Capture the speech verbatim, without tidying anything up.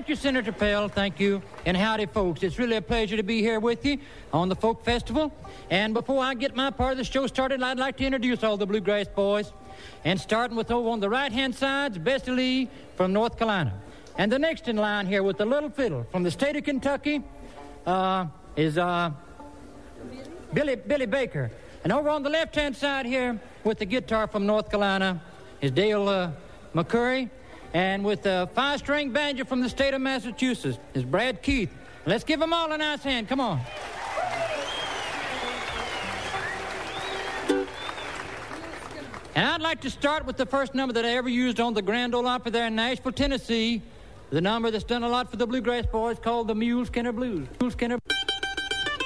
Thank you, Senator Pell. Thank you. And howdy, folks. It's really a pleasure to be here with you on the Folk Festival. And before I get my part of the show started, I'd like to introduce all the Bluegrass Boys. And starting with over on the right-hand side, Bessie Lee from North Carolina. And the next in line here with the little fiddle from the state of Kentucky uh, is uh, Billy, Billy Baker. And over on the left-hand side here with the guitar from North Carolina is Dale uh, McCurry. And with the five-string banjo from the state of Massachusetts is Brad Keith. Let's give them all a nice hand. Come on. And I'd like to start with the first number that I ever used on the Grand Ole Opry there in Nashville, Tennessee. The number that's done a lot for the Bluegrass Boys called the Mule Skinner Blues. Mule Skinner